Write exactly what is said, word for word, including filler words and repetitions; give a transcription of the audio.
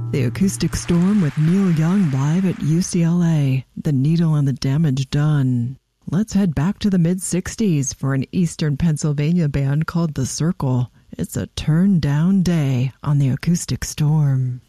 The Acoustic Storm with Neil Young live at U C L A, The Needle and the Damage Done. Let's head back to the mid-sixties for an Eastern Pennsylvania band called The Circle. It's a turn-down day on the Acoustic Storm.